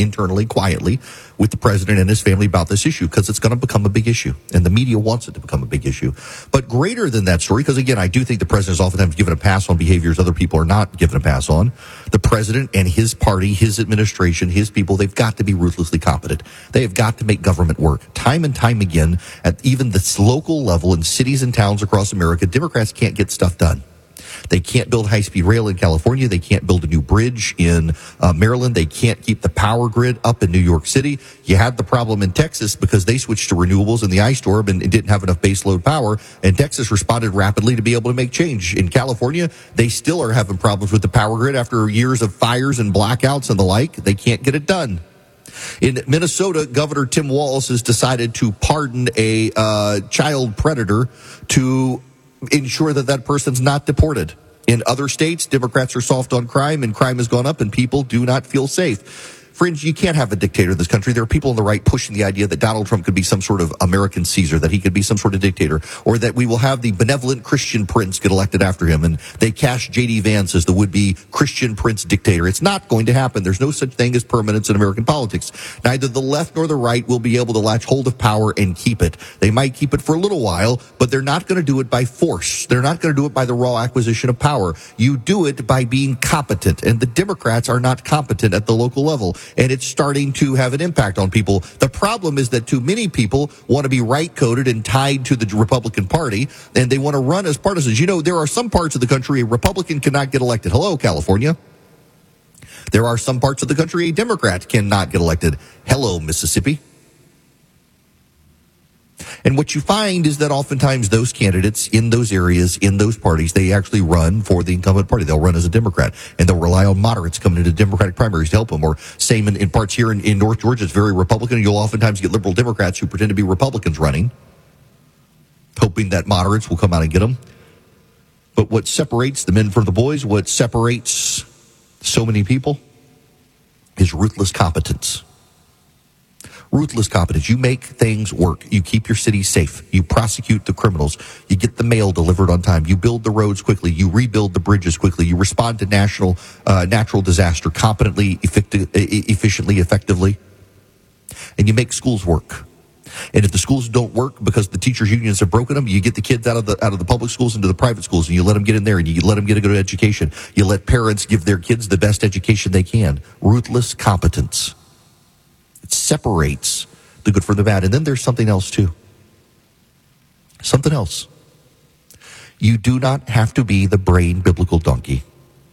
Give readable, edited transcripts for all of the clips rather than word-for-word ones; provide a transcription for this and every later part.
internally, quietly, with the president and his family about this issue, because it's going to become a big issue, and the media wants it to become a big issue. But greater than that story, because again, I do think the president is oftentimes given a pass on behaviors other people are not given a pass on. The president and his party, his administration, his people, they've got to be ruthlessly competent. They have got to make government work. Time and time again, at even this local level in cities and towns across America, Democrats can't get stuff done. They can't build high-speed rail in California. They can't build a new bridge in Maryland. They can't keep the power grid up in New York City. You had the problem in Texas because they switched to renewables in the ice storm and didn't have enough baseload power, and Texas responded rapidly to be able to make change. In California, they still are having problems with the power grid after years of fires and blackouts and the like. They can't get it done. In Minnesota, Governor Tim Walz has decided to pardon a child predator to ensure that that person's not deported. In other states, Democrats are soft on crime, and crime has gone up, and people do not feel safe. Friends, you can't have a dictator in this country. There are people on the right pushing the idea that Donald Trump could be some sort of American Caesar, that he could be some sort of dictator, or that we will have the benevolent Christian prince get elected after him, and they cast J.D. Vance as the would-be Christian prince dictator. It's not going to happen. There's no such thing as permanence in American politics. Neither the left nor the right will be able to latch hold of power and keep it. They might keep it for a little while, but they're not going to do it by force. They're not going to do it by the raw acquisition of power. You do it by being competent, and the Democrats are not competent at the local level. And it's starting to have an impact on people. The problem is that too many people want to be right-coded and tied to the Republican Party, and they want to run as partisans. You know, there are some parts of the country a Republican cannot get elected. Hello, California. There are some parts of the country a Democrat cannot get elected. Hello, Mississippi. And what you find is that oftentimes those candidates in those areas, in those parties, they actually run for the incumbent party. They'll run as a Democrat, and they'll rely on moderates coming into Democratic primaries to help them. Or same in parts here in North Georgia, it's very Republican. You'll oftentimes get liberal Democrats who pretend to be Republicans running, hoping that moderates will come out and get them. But what separates the men from the boys, what separates so many people, is ruthless competence. Ruthless competence. You make things work. You keep your city safe. You prosecute the criminals. You get the mail delivered on time. You build the roads quickly. You rebuild the bridges quickly. You respond to natural disaster competently, efficiently, effectively. And you make schools work. And if the schools don't work because the teachers' unions have broken them, you get the kids out of the public schools into the private schools, and you let them get in there, and you let them get a good education. You let parents give their kids the best education they can. Ruthless competence. It separates the good from the bad. And then there's something else, too. Something else. You do not have to be the brain biblical donkey.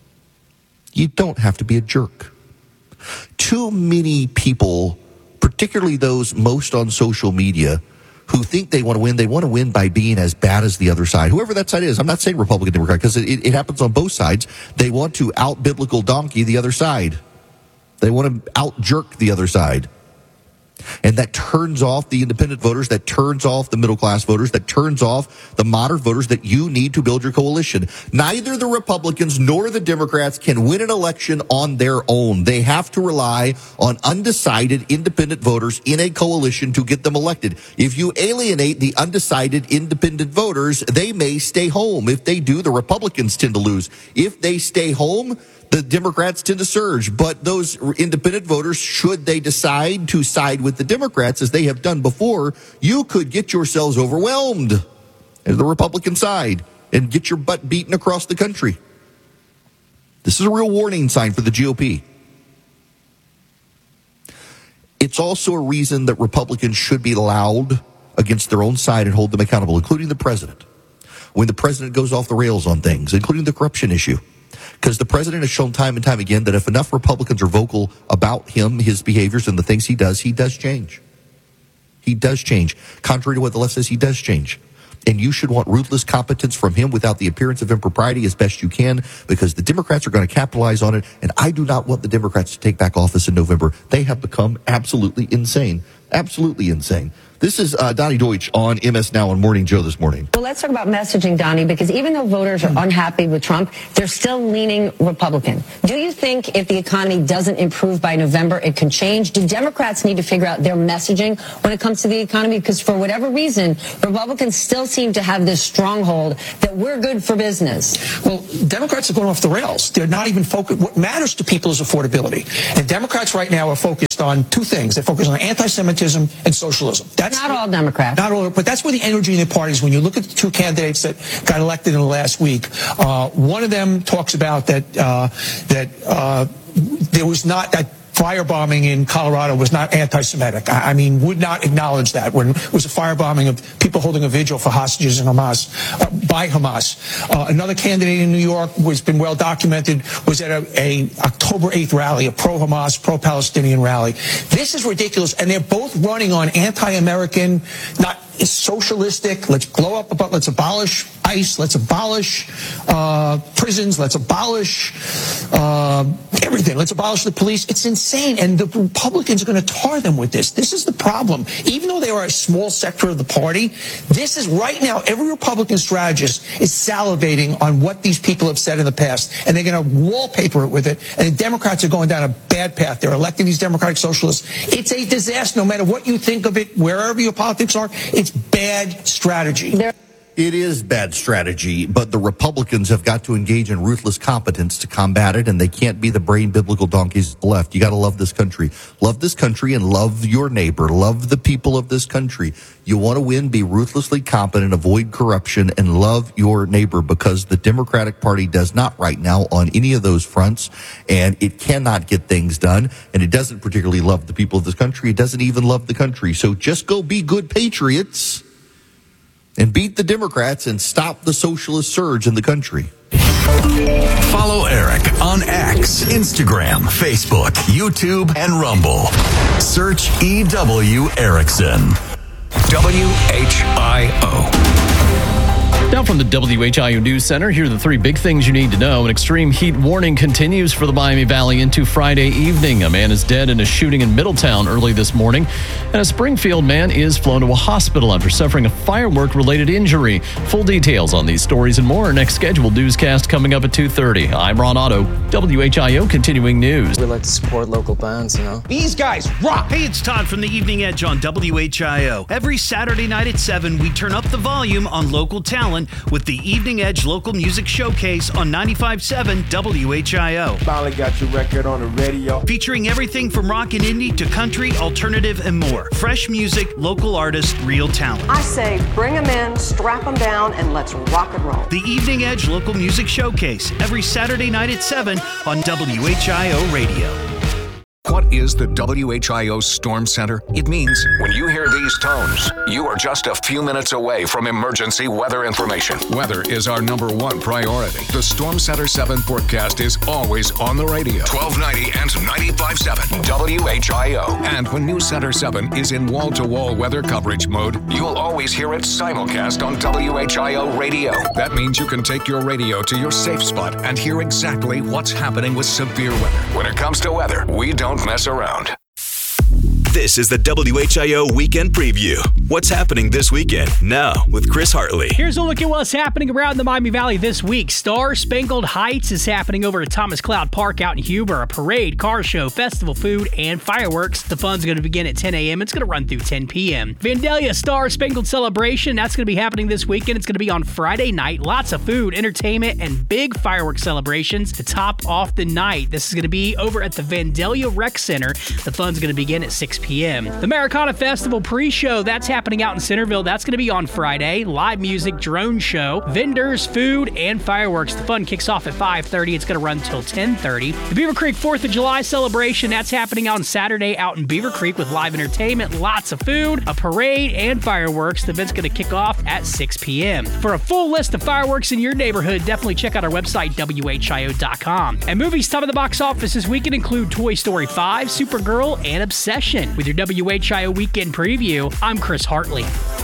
You don't have to be a jerk. Too many people, particularly those most on social media, who think they want to win by being as bad as the other side. Whoever that side is. I'm not saying Republican, Democrat, because it happens on both sides. They want to out-biblical donkey the other side. They want to out-jerk the other side. And that turns off the independent voters, that turns off the middle-class voters, that turns off the moderate voters that you need to build your coalition. Neither the Republicans nor the Democrats can win an election on their own. They have to rely on undecided independent voters in a coalition to get them elected. If you alienate the undecided independent voters, they may stay home. If they do, the Republicans tend to lose. If they stay home, the Democrats tend to surge. But those independent voters, should they decide to side with the Democrats, as they have done before, you could get yourselves overwhelmed as the Republican side and get your butt beaten across the country. This is a real warning sign for the GOP. It's also a reason that Republicans should be loud against their own side and hold them accountable, including the president. When the president goes off the rails on things, including the corruption issue. Because the president has shown time and time again that if enough Republicans are vocal about him, his behaviors, and the things he does change. He does change. Contrary to what the left says, he does change. And you should want ruthless competence from him without the appearance of impropriety as best you can, because the Democrats are going to capitalize on it, and I do not want the Democrats to take back office in November. They have become absolutely insane. Absolutely insane. This is Donnie Deutsch on MS Now on Morning Joe this morning. Well, let's talk about messaging, Donnie, because even though voters are unhappy with Trump, they're still leaning Republican. Do you think if the economy doesn't improve by November, it can change? Do Democrats need to figure out their messaging when it comes to the economy? Because for whatever reason, Republicans still seem to have this stronghold that we're good for business. Well, Democrats are going off the rails. They're not even focused. What matters to people is affordability. And Democrats right now are focused focused on two things. They focus on anti-Semitism and socialism. That's not all Democrats. Not all, but that's where the energy in the parties. When you look at the two candidates that got elected in the last week, one of them talks about that there was not that. Firebombing in Colorado was not anti-Semitic. I mean, would not acknowledge that when it was a firebombing of people holding a vigil for hostages in Hamas, by Hamas. Another candidate in New York was been well documented, was at a October 8th rally, a pro-Hamas, pro-Palestinian rally. This is ridiculous, and they're both running on anti-American, not socialistic, let's abolish ICE, let's abolish prisons, let's abolish everything, let's abolish the police. It's insane, and the Republicans are going to tar them with this. This is the problem. Even though they are a small sector of the party, this is right now, every Republican strategist is salivating on what these people have said in the past, and they're going to wallpaper it with it, and the Democrats are going down a bad path. They're electing these Democratic socialists. It's a disaster, no matter what you think of it, wherever your politics are. It's bad strategy. It is bad strategy, but the Republicans have got to engage in ruthless competence to combat it, and they can't be the brain biblical donkeys left. You got to love this country. Love this country and love your neighbor. Love the people of this country. You want to win, be ruthlessly competent, avoid corruption, and love your neighbor, because the Democratic Party does not right now on any of those fronts, and it cannot get things done, and it doesn't particularly love the people of this country. It doesn't even love the country. So just go be good patriots and beat the Democrats and stop the socialist surge in the country. Follow Eric on X, Instagram, Facebook, YouTube, and Rumble. Search EW Erickson. WHIO. Now from the WHIO News Center, here are the three big things you need to know. An extreme heat warning continues for the Miami Valley into Friday evening. A man is dead in a shooting in Middletown early this morning. And a Springfield man is flown to a hospital after suffering a firework-related injury. Full details on these stories and more. Our next scheduled newscast coming up at 2:30. I'm Ron Otto, WHIO Continuing News. We like to support local bands, you know. These guys rock! Hey, it's Todd from the Evening Edge on WHIO. Every Saturday night at 7, we turn up the volume on local talent with the Evening Edge Local Music Showcase on 95.7 WHIO. Finally got your record on the radio. Featuring everything from rock and indie to country, alternative, and more. Fresh music, local artists, real talent. I say bring them in, strap them down, and let's rock and roll. The Evening Edge Local Music Showcase, every Saturday night at 7 on WHIO Radio. What is the WHIO Storm Center? It means when you hear these tones, you are just a few minutes away from emergency weather information. Weather is our number one priority. The Storm Center 7 forecast is always on the radio. 1290 and 95.7 WHIO. And when News Center 7 is in wall-to-wall weather coverage mode, you'll always hear it simulcast on WHIO radio. That means you can take your radio to your safe spot and hear exactly what's happening with severe weather. When it comes to weather, we don't mess around. This is the WHIO Weekend Preview. What's happening this weekend? Now with Chris Hartley. Here's a look at what's happening around the Miami Valley this week. Star Spangled Heights is happening over at Thomas Cloud Park out in Huber. A parade, car show, festival food, and fireworks. The fun's going to begin at 10 a.m. It's going to run through 10 p.m. Vandalia Star Spangled Celebration. That's going to be happening this weekend. It's going to be on Friday night. Lots of food, entertainment, and big fireworks celebrations to top off the night. This is going to be over at the Vandalia Rec Center. The fun's going to begin at 6 p.m. The Americana Festival pre-show, that's happening out in Centerville. That's going to be on Friday. Live music, drone show, vendors, food, and fireworks. The fun kicks off at 5:30. It's going to run until 10:30. The Beaver Creek 4th of July celebration, that's happening on Saturday out in Beaver Creek with live entertainment, lots of food, a parade, and fireworks. The event's going to kick off at 6 p.m. For a full list of fireworks in your neighborhood, definitely check out our website, WHIO.com. And movies top of the box office this weekend include Toy Story 5, Supergirl, and Obsession. With your WHIO Weekend Preview, I'm Chris Hartley.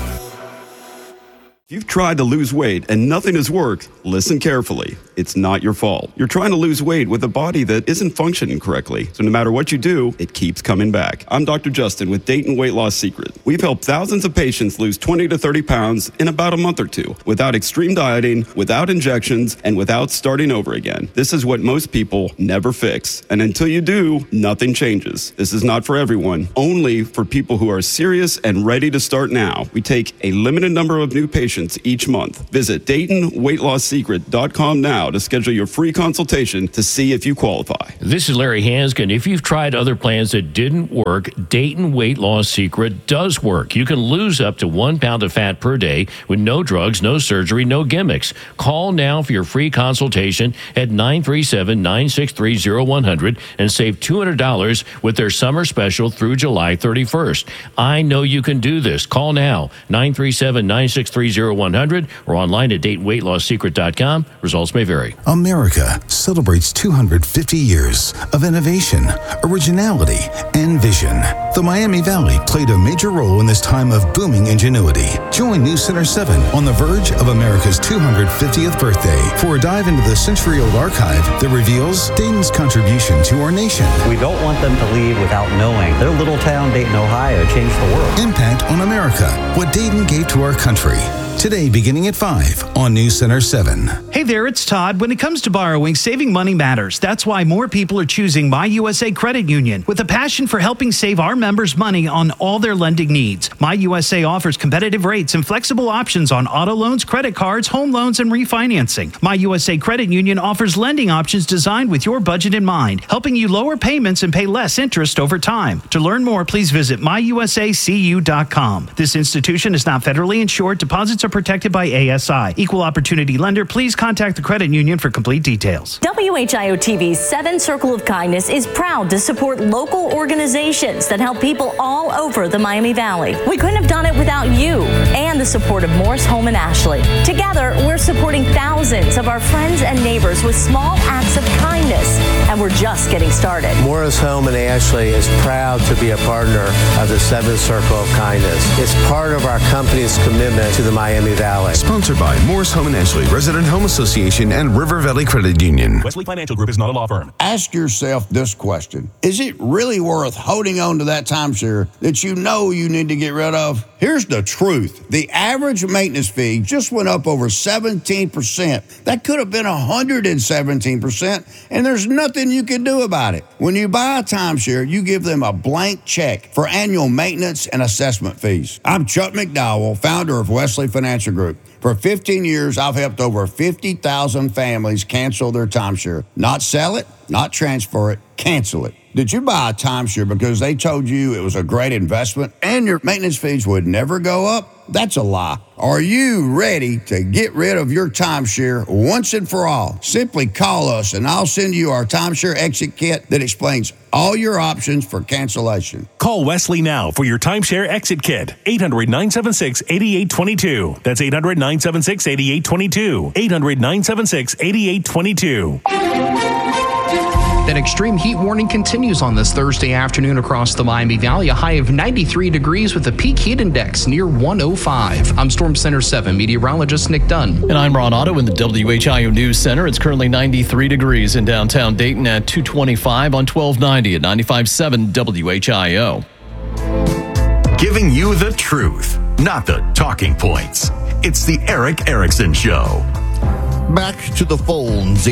If you've tried to lose weight and nothing has worked, listen carefully. It's not your fault. You're trying to lose weight with a body that isn't functioning correctly. So no matter what you do, it keeps coming back. I'm Dr. Justin with Dayton Weight Loss Secret. We've helped thousands of patients lose 20 to 30 pounds in about a month or two without extreme dieting, without injections, and without starting over again. This is what most people never fix. And until you do, nothing changes. This is not for everyone, only for people who are serious and ready to start now. We take a limited number of new patients consultations each month. Visit DaytonWeightLossSecret.com now to schedule your free consultation to see if you qualify. This is Larry Hanskin. If you've tried other plans that didn't work, Dayton Weight Loss Secret does work. You can lose up to 1 pound of fat per day with no drugs, no surgery, no gimmicks. Call now for your free consultation at 937-963-0100 and save $200 with their summer special through July 31st. I know you can do this. Call now, 937-963-0100 or online at DaytonWeightLossSecret.com. Results may vary. America celebrates 250 years of innovation, originality, and vision. The Miami Valley played a major role in this time of booming ingenuity. Join News Center 7 on the verge of America's 250th birthday for a dive into the century-old archive that reveals Dayton's contribution to our nation. We don't want them to leave without knowing their little town, Dayton, Ohio, changed the world. Impact on America, what Dayton gave to our country. Today, beginning at 5 on News Center 7. Hey there, it's Todd. When it comes to borrowing, saving money matters. That's why more people are choosing My USA Credit Union with a passion for helping save our members money on all their lending needs. My USA offers competitive rates and flexible options on auto loans, credit cards, home loans, and refinancing. My USA Credit Union offers lending options designed with your budget in mind, helping you lower payments and pay less interest over time. To learn more, please visit myusacu.com. This institution is not federally insured. Deposits are protected by ASI. Equal opportunity lender. Please contact the credit union for complete details. WHIO TV's 7 Circle of Kindness is proud to support local organizations that help people all over the Miami Valley. We couldn't have done it without you and the support of Morris Home and Ashley. Together, we're supporting thousands of our friends and neighbors with small acts of kindness, and we're just getting started. Morris Home and Ashley is proud to be a partner of the 7 Circle of Kindness. It's part of our company's commitment to the Miami Valley. Sponsored by Morris Home and Ashley, Resident Home Association, and River Valley Credit Union. Wesley Financial Group is not a law firm. Ask yourself this question. Is it really worth holding on to that timeshare that you know you need to get rid of? Here's the truth. The average maintenance fee just went up over 17%. That could have been 117%, and there's nothing you can do about it. When you buy a timeshare, you give them a blank check for annual maintenance and assessment fees. I'm Chuck McDowell, founder of Wesley Financial Group. For 15 years, I've helped over 50,000 families cancel their timeshare. Not sell it, not transfer it, cancel it. Did you buy a timeshare because they told you it was a great investment and your maintenance fees would never go up? That's a lie. Are you ready to get rid of your timeshare once and for all? Simply call us and I'll send you our timeshare exit kit that explains all your options for cancellation. Call Wesley now for your timeshare exit kit. 800-976-8822. That's 800-976-8822. 800-976-8822. That extreme heat warning continues on this Thursday afternoon across the Miami Valley. A high of 93 degrees with a peak heat index near 105. I'm Storm Center 7 meteorologist Nick Dunn. And I'm Ron Otto in the WHIO News Center. It's currently 93 degrees in downtown Dayton at 225 on 1290 at 95.7 WHIO. Giving you the truth, not the talking points. It's the Eric Erickson Show. Back to the phones,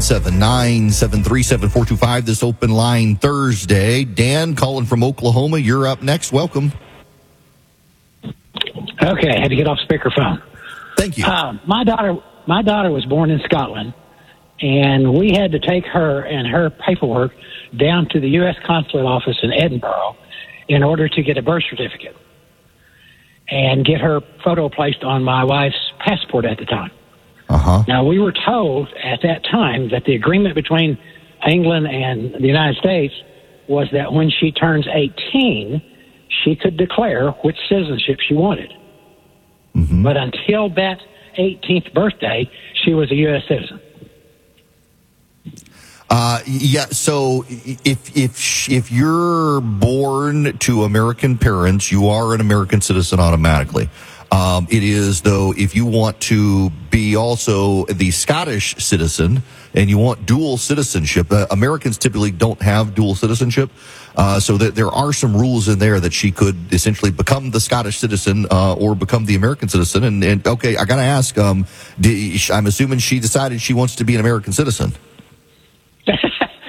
877-973-7425, this open line Thursday. Dan calling from Oklahoma, you're up next. Welcome. Okay, I had to get off speakerphone. Thank you. My daughter was born in Scotland, and we had to take her and her paperwork down to the U.S. Consulate office in Edinburgh in order to get a birth certificate and get her photo placed on my wife's passport at the time. Now, we were told at that time that the agreement between England and the United States was that when she turns 18, she could declare which citizenship she wanted. But until that 18th birthday, she was a U.S. citizen. Yeah, so if you're born to American parents, you are an American citizen automatically. It is, though, if you want to be also the Scottish citizen and you want dual citizenship, Americans typically don't have dual citizenship, so that there are some rules in there that she could essentially become the Scottish citizen or become the American citizen. And okay, I got to ask, I'm assuming she decided she wants to be an American citizen.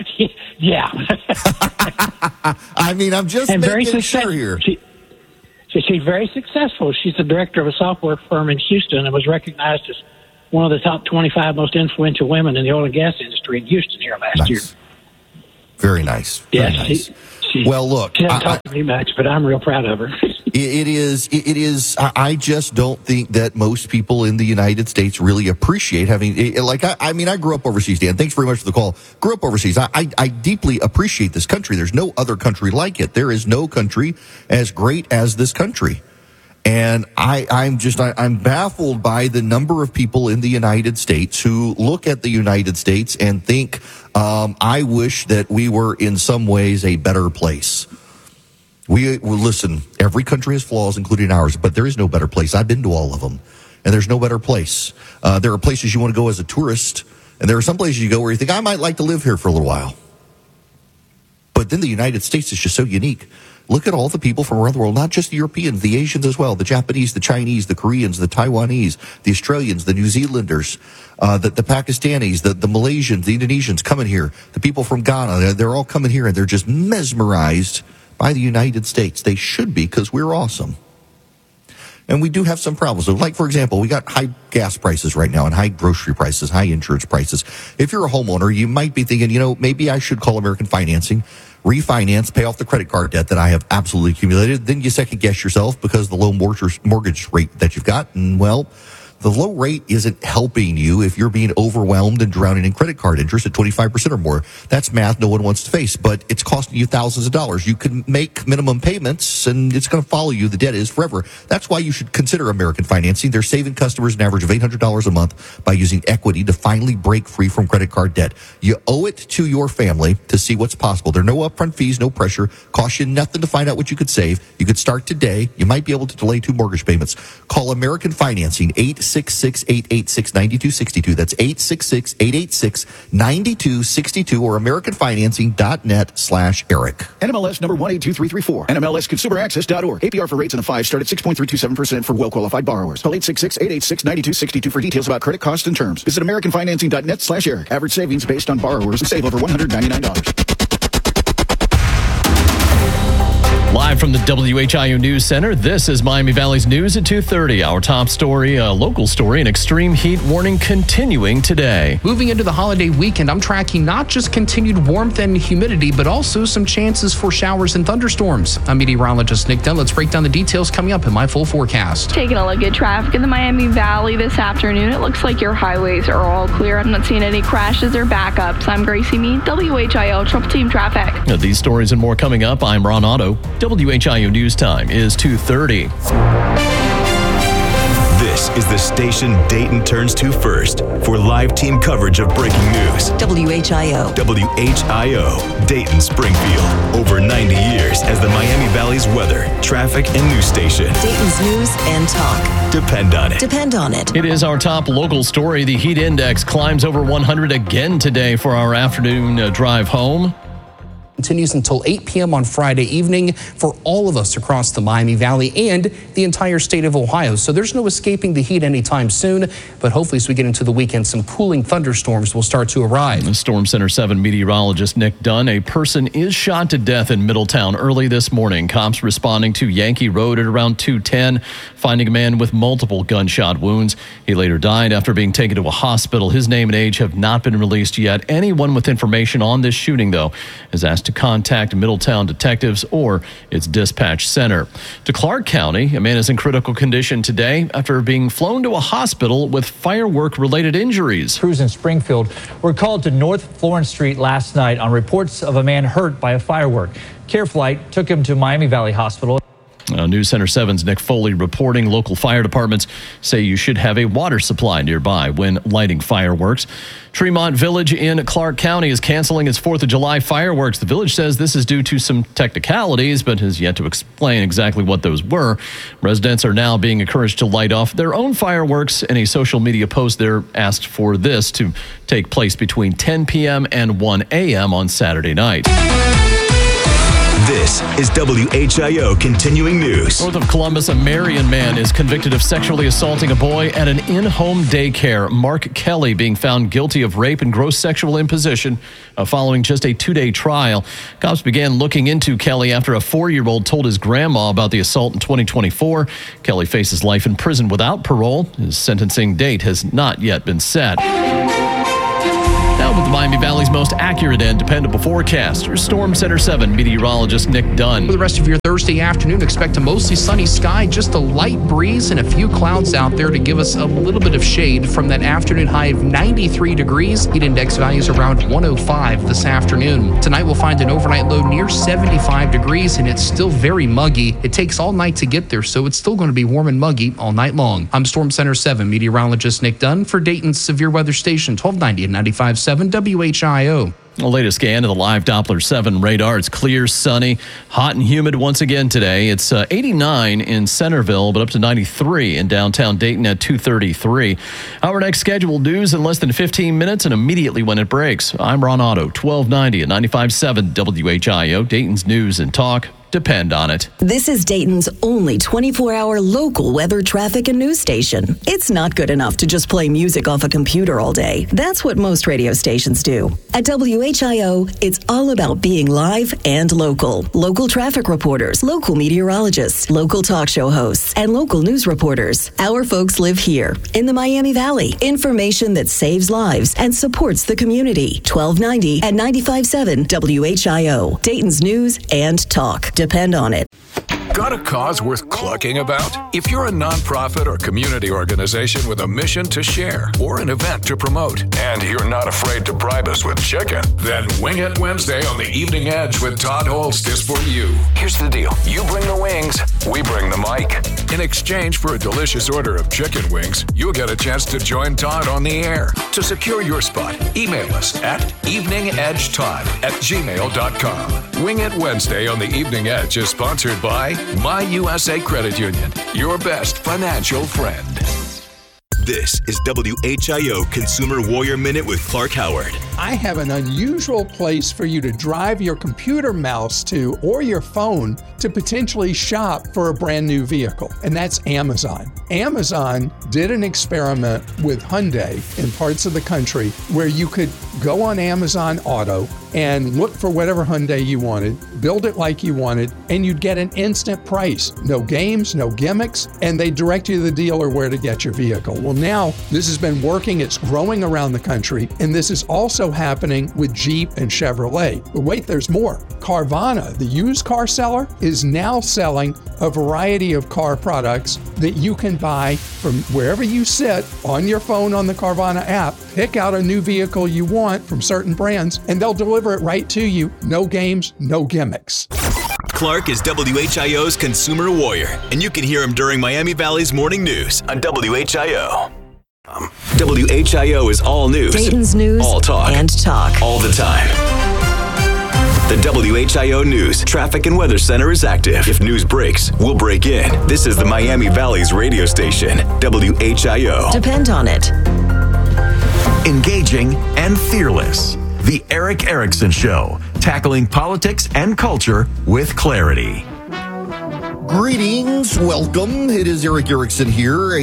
Yeah. I mean, I'm just making sure here. She's very successful. She's the director of a software firm in Houston and was recognized as one of the top 25 most influential women in the oil and gas industry in Houston here last year. Very nice. Very nice. Well, look, she doesn't talk to me much, but I'm real proud of her. It is. I just don't think that most people in the United States really appreciate having, I grew up overseas, Dan. Thanks very much for the call. Grew up overseas. I deeply appreciate this country. There's no other country like it. There is no country as great as this country. And I'm baffled by the number of people in the United States who look at the United States and think, I wish that we were in some ways a better place. Listen, every country has flaws, including ours, but there is no better place. I've been to all of them, and there's no better place. There are places you want to go as a tourist, and there are some places you go where you think, I might like to live here for a little while. But then the United States is just so unique. Look at all the people from around the world, not just the Europeans, the Asians as well, the Japanese, the Chinese, the Koreans, the Taiwanese, the Australians, the New Zealanders, the Pakistanis, the Malaysians, the Indonesians coming here, the people from Ghana, they're all coming here and they're just mesmerized by the United States. They should be, because we're awesome. And we do have some problems. So, like, for example, we got high gas prices right now and high grocery prices, high insurance prices. If you're a homeowner, you might be thinking, maybe I should call American Financing, refinance, pay off the credit card debt that I have absolutely accumulated. Then you second guess yourself because of the low mortgage rate that you've got. And, well, the low rate isn't helping you if you're being overwhelmed and drowning in credit card interest at 25% or more. That's math no one wants to face, but it's costing you thousands of dollars. You can make minimum payments, and it's going to follow you. The debt is forever. That's why you should consider American Financing. They're saving customers an average of $800 a month by using equity to finally break free from credit card debt. You owe it to your family to see what's possible. There are no upfront fees, no pressure. Cost you nothing to find out what you could save. You could start today. You might be able to delay 2 mortgage payments. Call American Financing, 866-886-9262. That's 866-886-9262 or AmericanFinancing.net/Eric. NMLS number 182334. NMLSConsumerAccess.org. APR for rates in the 5 start at 6.327% for well-qualified borrowers. Call 866-886-9262 for details about credit costs and terms. Visit AmericanFinancing.net/Eric. Average savings based on borrowers who save over $199. Live from the WHIO News Center, this is Miami Valley's News at 2:30. Our top story, a local story, an extreme heat warning continuing today. Moving into the holiday weekend, I'm tracking not just continued warmth and humidity, but also some chances for showers and thunderstorms. I'm meteorologist Nick Dunn. Let's break down the details coming up in my full forecast. Taking a look at traffic in the Miami Valley this afternoon, it looks like your highways are all clear. I'm not seeing any crashes or backups. I'm Gracie Mead, WHIO Trouble Team Traffic. Now, these stories and more coming up. I'm Ron Otto. WHIO News Time is 2:30. This is the station Dayton turns to first for live team coverage of breaking news. WHIO. WHIO, Dayton Springfield. Over 90 years as the Miami Valley's weather, traffic, and news station. Dayton's news and talk. Depend on it. Depend on it. It is our top local story. The heat index climbs over 100 again today for our afternoon drive home. Continues until 8 p.m. on Friday evening for all of us across the Miami Valley and the entire state of Ohio. So there's no escaping the heat anytime soon, but hopefully as we get into the weekend, some cooling thunderstorms will start to arrive. Storm Center 7 meteorologist Nick Dunn. A person is shot to death in Middletown early this morning. Cops responding to Yankee Road at around 2:10, finding a man with multiple gunshot wounds. He later died after being taken to a hospital. His name and age have not been released yet. Anyone with information on this shooting, though, is asked to contact Middletown detectives or its dispatch center. To Clark County, a man is in critical condition today after being flown to a hospital with firework-related injuries. Crews in Springfield were called to North Florence Street last night on reports of a man hurt by a firework. Care flight took him to Miami Valley Hospital. News Center 7's Nick Foley reporting local fire departments say you should have a water supply nearby when lighting fireworks. Tremont Village in Clark County is canceling its 4th of July fireworks. The village says this is due to some technicalities, but has yet to explain exactly what those were. Residents are now being encouraged to light off their own fireworks. In a social media post, they're asked for this to take place between 10 p.m. and 1 a.m. on Saturday night. This is WHIO Continuing News. North of Columbus, a Marion man is convicted of sexually assaulting a boy at an in-home daycare. Mark Kelly being found guilty of rape and gross sexual imposition following just a 2-day trial. Cops began looking into Kelly after a 4-year-old told his grandma about the assault in 2024. Kelly faces life in prison without parole. His sentencing date has not yet been set. Now with the Miami Valley's most accurate and dependable forecast, your Storm Center 7 meteorologist Nick Dunn. For the rest of your Thursday afternoon, expect a mostly sunny sky, just a light breeze and a few clouds out there to give us a little bit of shade from that afternoon high of 93 degrees. Heat index values around 105 this afternoon. Tonight we'll find an overnight low near 75 degrees and it's still very muggy. It takes all night to get there, so it's still going to be warm and muggy all night long. I'm Storm Center 7 meteorologist Nick Dunn for Dayton's Severe Weather Station 1290 and 95.7 WHIO. The latest scan of the live Doppler 7 radar. It's clear, sunny, hot and humid once again today. It's 89 in Centerville, but up to 93 in downtown Dayton at 2:33. Our next scheduled news in less than 15 minutes and immediately when it breaks. I'm Ron Otto, 1290 and 95.7 WHIO, Dayton's News and Talk. Depend on it. This is Dayton's only 24-hour local weather, traffic, and news station. It's not good enough to just play music off a computer all day. That's what most radio stations do. At WHIO, it's all about being live and local. Local traffic reporters, local meteorologists, local talk show hosts, and local news reporters. Our folks live here in the Miami Valley. Information that saves lives and supports the community. 1290 and 95.7 WHIO. Dayton's News and Talk. Depend on it. Got a cause worth clucking about? If you're a nonprofit or community organization with a mission to share or an event to promote, and you're not afraid to bribe us with chicken, then Wing It Wednesday on the Evening Edge with Todd Holst is for you. Here's the deal. You bring the wings, we bring the mic. In exchange for a delicious order of chicken wings, you'll get a chance to join Todd on the air. To secure your spot, email us at eveningedgetodd@gmail.com. Wing It Wednesday on the Evening Edge is sponsored by My USA Credit Union, your best financial friend. This is WHIO Consumer Warrior Minute with Clark Howard. I have an unusual place for you to drive your computer mouse to or your phone to potentially shop for a brand new vehicle, and that's Amazon. Amazon did an experiment with Hyundai in parts of the country where you could go on Amazon Auto and look for whatever Hyundai you wanted, build it like you wanted, and you'd get an instant price. No games, no gimmicks, and they direct you to the dealer where to get your vehicle. Well, now this has been working, it's growing around the country, and this is also happening with Jeep and Chevrolet. But wait, there's more. Carvana, the used car seller, is now selling a variety of car products that you can buy from wherever you sit on your phone on the Carvana app. Pick out a new vehicle you want from certain brands, and they'll deliver it right to you. No games, no gimmicks. Clark is WHIO's Consumer Warrior, and you can hear him during Miami Valley's morning news on WHIO. WHIO is all news, Dayton's News all talk, and talk all the time. The WHIO News Traffic and Weather Center is active. If news breaks, we'll break in. This is the Miami Valley's radio station, WHIO. Depend on it. Engaging and fearless. The Eric Erickson Show, tackling politics and culture with clarity. Greetings, welcome. It is Eric Erickson here,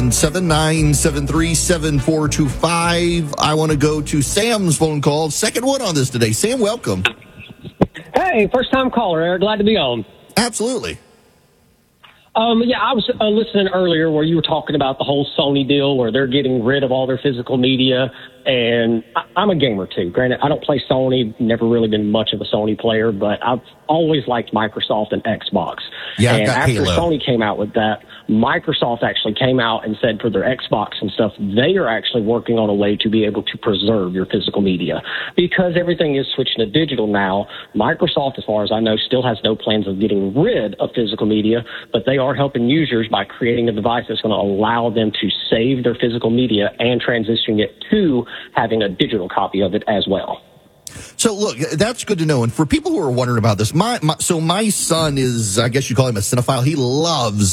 877-973-7425. I want to go to Sam's phone call. Second one on this today. Sam, welcome. Hey, first time caller, Eric. Glad to be on. Absolutely. Yeah, I was listening earlier where you were talking about the whole Sony deal where they're getting rid of all their physical media. And I'm a gamer, too. Granted, I don't play Sony, never really been much of a Sony player, but I've always liked Microsoft and Xbox. Yeah, and after Halo. Sony came out with that, Microsoft actually came out and said for their Xbox and stuff, they are actually working on a way to be able to preserve your physical media. Because everything is switching to digital now, Microsoft, as far as I know, still has no plans of getting rid of physical media, but they are helping users by creating a device that's going to allow them to save their physical media and transitioning it to having a digital copy of it as well. So, look, that's good to know. And for people who are wondering about this, my son is, I guess you call him a cinephile. He loves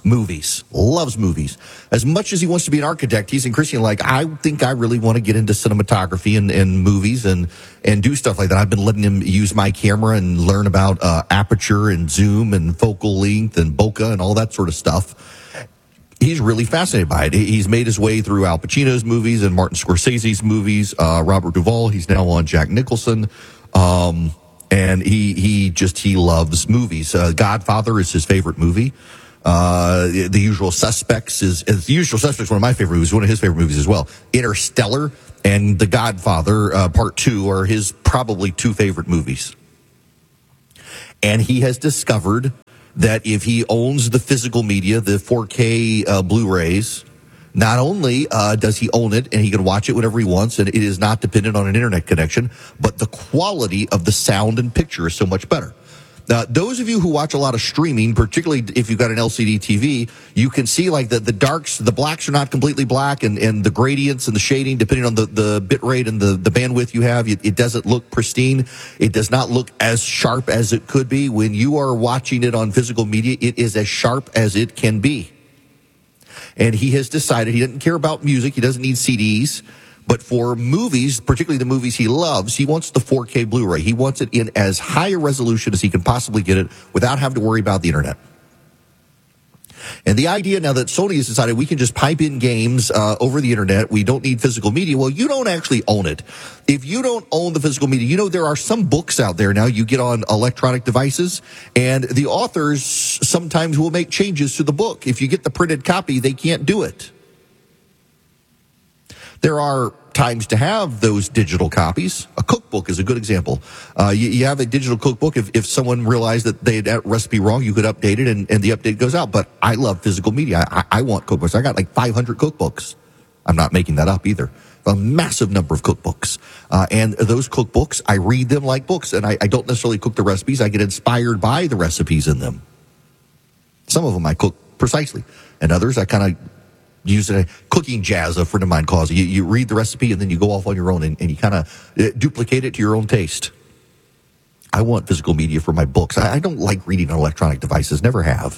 movies, loves movies. As much as he wants to be an architect, he's increasingly like, I think I really want to get into cinematography and movies and do stuff like that. I've been letting him use my camera and learn about aperture and zoom and focal length and bokeh and all that sort of stuff. He's really fascinated by it. He's made his way through Al Pacino's movies and Martin Scorsese's movies, Robert Duvall. He's now on Jack Nicholson. And he loves movies. Godfather is his favorite movie. The Usual Suspects The Usual Suspects, one of my favorite movies, one of his favorite movies as well. Interstellar and The Godfather, Part 2 are his probably two favorite movies. And he has discovered that if he owns the physical media, the 4K Blu-rays, not only does he own it and he can watch it whenever he wants, and it is not dependent on an internet connection, but the quality of the sound and picture is so much better. Now, those of you who watch a lot of streaming, particularly if you've got an LCD TV, you can see like the darks, the blacks are not completely black, and the gradients and the shading, depending on the bit rate and the bandwidth you have, it doesn't look pristine. It does not look as sharp as it could be. When you are watching it on physical media, it is as sharp as it can be. And he has decided he doesn't care about music. He doesn't need CDs. But for movies, particularly the movies he loves, he wants the 4K Blu-ray. He wants it in as high a resolution as he can possibly get it without having to worry about the internet. And the idea now that Sony has decided we can just pipe in games over the internet, we don't need physical media. Well, you don't actually own it. If you don't own the physical media, you know there are some books out there now you get on electronic devices, and the authors sometimes will make changes to the book. If you get the printed copy, they can't do it. There are times to have those digital copies. A cookbook is a good example. You have a digital cookbook. If someone realized that they had that recipe wrong, you could update it, and the update goes out. But I love physical media. I want cookbooks. I got like 500 cookbooks. I'm not making that up either. A massive number of cookbooks. And those cookbooks, I read them like books, and I don't necessarily cook the recipes. I get inspired by the recipes in them. Some of them I cook precisely, and others I kind of use a cooking jazz, a friend of mine calls it. You read the recipe and then you go off on your own and you kind of duplicate it to your own taste. I want physical media for my books. I don't like reading on electronic devices, never have.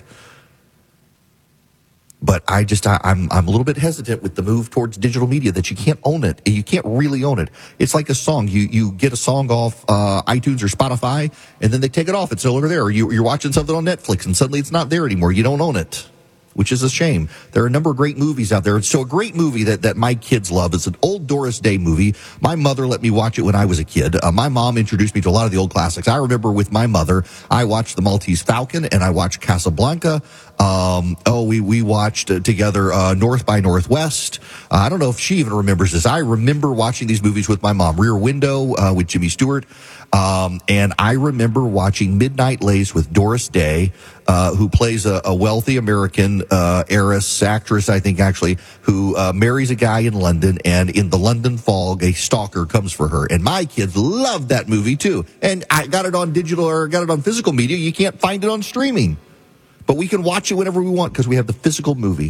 But I'm a little bit hesitant with the move towards digital media that you can't own it. You can't really own it. It's like a song. You get a song off iTunes or Spotify and then they take it off. It's no longer there. Or you're watching something on Netflix and suddenly it's not there anymore. You don't own it, which is a shame. There are a number of great movies out there. So a great movie that my kids love is an old Doris Day movie. My mother let me watch it when I was a kid. My mom introduced me to a lot of the old classics. I remember with my mother, I watched The Maltese Falcon and I watched Casablanca. We watched together North by Northwest. I don't know if she even remembers this. I remember watching these movies with my mom. Rear Window with Jimmy Stewart. And I remember watching Midnight Lace with Doris Day, who plays a wealthy American heiress, actress, I think, actually, who marries a guy in London, and in the London fog, a stalker comes for her. And my kids loved that movie, too. And I got it on digital or got it on physical media. You can't find it on streaming. But we can watch it whenever we want because we have the physical movie.